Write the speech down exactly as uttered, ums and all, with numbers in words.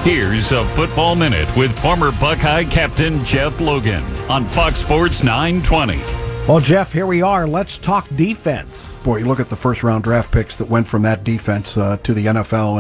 Here's a Football Minute with former Buckeye captain Jeff Logan on Fox Sports nine twenty. Well, Jeff, here we are. Let's talk defense. Boy, you look at the first-round draft picks that went from that defense uh, to the N F L,